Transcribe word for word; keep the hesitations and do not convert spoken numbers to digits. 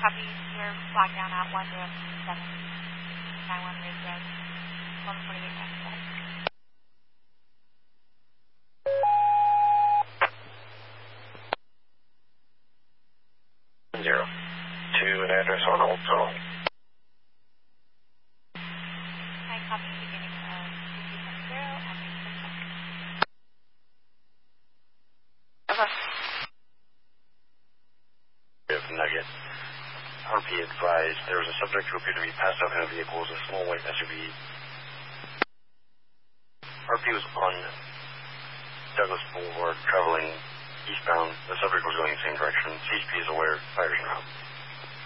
Copy, you're flagged down at one zero seven nine one Ridge Road, eleven forty-eight Mexico. Zero. To an address on Old Tunnel. I copy beginning of two two seven zero and two six seven. Uh-huh. Nugget. R P advised there was a subject who appeared to be passed out in a vehicle as a small white S U V. R P was on Douglas Boulevard traveling eastbound. The subject was going the same direction. C H P is aware. Fires now.